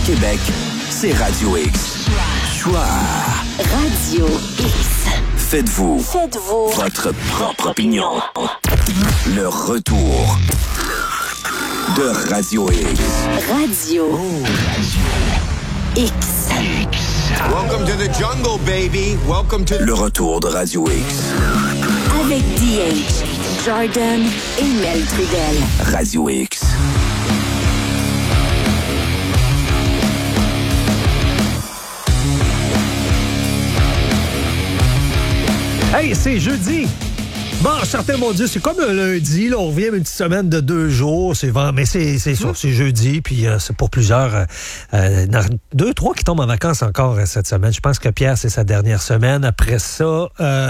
Québec, c'est Radio X. Choix. Radio X. Faites-vous votre propre opinion. Le retour de Radio X. Radio X. Welcome to the jungle, baby. Welcome to... Le retour de Radio X. Avec DH, Jordan et Mel Trudel. Radio X. Hey, c'est jeudi! Bon, certains m'ont dit, c'est comme un lundi, là, on revient une petite semaine de 2 jours, mais c'est ça, c'est jeudi, puis c'est pour plusieurs, 2, 3 qui tombent en vacances encore cette semaine. Je pense que Pierre, c'est sa dernière semaine. Après ça,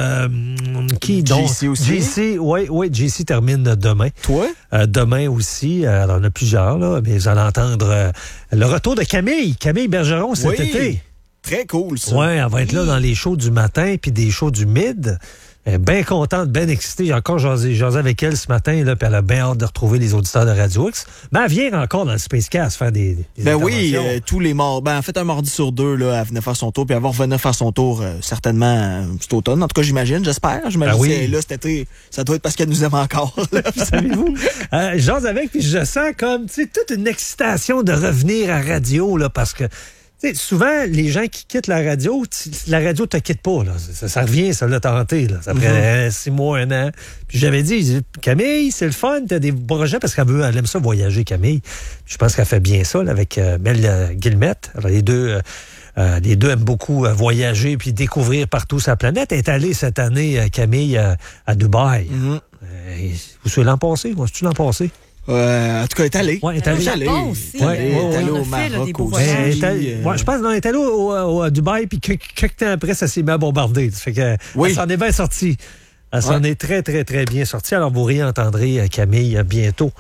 qui donc? JC aussi? JC, oui, JC termine demain. Toi? Demain aussi, alors on a plusieurs, là, mais vous allez entendre le retour de Camille Bergeron cet été. Très cool, ça. Oui, elle va être là dans les shows du matin puis des shows du mid. Elle est bien contente, bien excitée. J'ai encore jasé avec elle ce matin, là, puis elle a bien hâte de retrouver les auditeurs de Radio X. Mais elle vient encore dans le Spacecast faire des oui, tous les mardis. En fait, un mardi sur 2, là, elle venait faire son tour, puis elle va revenir faire son tour certainement cet automne. En tout cas, j'espère. J'imagine qu'elle est là cet été. Ça doit être parce qu'elle nous aime encore. Savez-vous? Jase avec, puis je sens comme, tu sais, toute une excitation de revenir à radio, là, parce que t'sais, souvent, les gens qui quittent la radio te quitte pas. Là. Ça revient, ça l'a tenté. Là. Ça après 6 mois, 1 an. Puis j'avais dit, Camille, c'est le fun, t'as des projets, parce qu'elle aime ça voyager, Camille. Puis je pense qu'elle fait bien ça là, avec Mel Guillemette. Alors, les deux aiment beaucoup voyager puis découvrir partout sa planète. Elle est allée cette année, Camille, à Dubaï. Vous savez l'an passé? Moi, c'est-tu l'an passé? En tout cas, elle est allée. Oui, elle est allée. Elle est allée au Maroc aussi. Je pense qu'elle est allée au Dubaï, puis quelques temps après, ça s'est mis à bombarder. Ça fait que elle s'en est bien sortie. Elle s'en est très, très, très bien sortie. Alors, vous réentendrez Camille bientôt.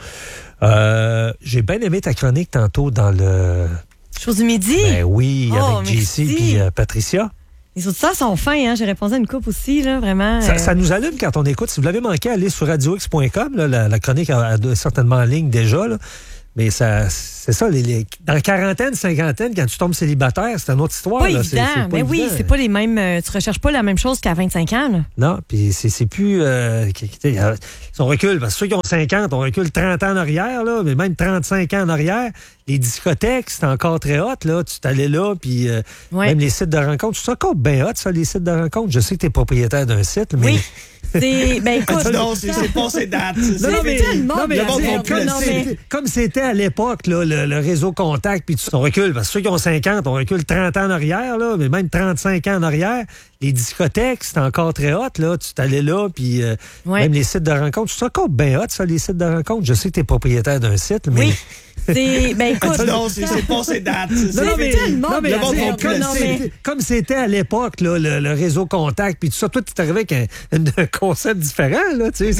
J'ai bien aimé ta chronique tantôt dans le... Chose du midi? Ben oui, avec JC puis Patricia. Les auditeurs sont fins, hein? J'ai répondu à une coupe aussi, là, vraiment. Ça nous allume quand on écoute. Si vous l'avez manqué, allez sur radiox.com. La chronique est certainement en ligne déjà. Là. Mais c'est ça, dans la quarantaine, cinquantaine, quand tu tombes célibataire, c'est une autre histoire. Pas là. évident. C'est pas mais évident. oui, c'est pas les mêmes. Tu recherches pas la même chose qu'à 25 ans. Là. Non, puis c'est plus... si on recule, parce que ceux qui ont 50, on recule 30 ans en arrière, là, mais même 35 ans en arrière, les discothèques, c'est encore très hot, là. Tu t'allais là, puis même les sites de rencontres, c'est encore bien hot, ça, les sites de rencontres. Je sais que tu es propriétaire d'un site, mais... Oui. Ben écoute, non, c'est passé date. Comme c'était à l'époque, là, le réseau contact, puis on recule, parce que ceux qui ont 50, on recule 30 ans en arrière, là, mais même 35 ans en arrière, les discothèques, c'est encore très hot, là. Tu t'allais là, puis même les sites de rencontres, c'est encore bien hot, ça, les sites de rencontres. Je sais que tu es propriétaire d'un site, mais... Oui. Ben écoute, non, c'est passé date. Comme c'était à l'époque, là, le réseau contact, puis tout ça, toi, tu es arrivé avec un concept différent, là, tu sais.